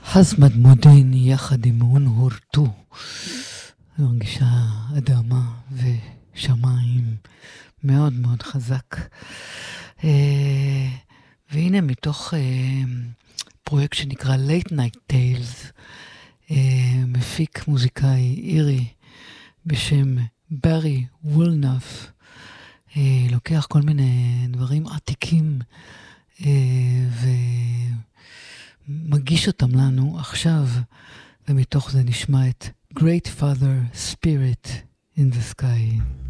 חסמד מודיני יחד עם הורטו. אני מרגישה אדמה ושמיים מאוד מאוד חזק. והנה מתוך פרויקט שנקרא Late Night Tales, מפיק מוזיקאי אירי בשם ברי וולנף, לוקח כל מיני דברים עתיקים ומגיש אותם לנו עכשיו, ומתוך זה נשמע את Great Father Spirit in the Sky.